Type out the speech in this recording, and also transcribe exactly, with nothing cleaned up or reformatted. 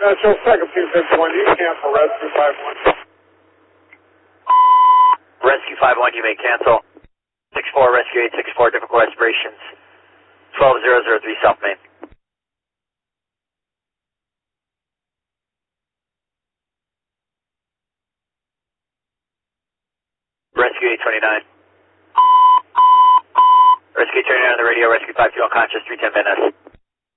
National second two fifty-one, you can cancel Rescue five one. Rescue five one, you may cancel. six four, Rescue eight six four, difficult respirations. twelve zero zero three South Main. Rescue eight twenty-nine. Rescue eight twenty-nine on the radio, Rescue five two unconscious, three ten Van Ness.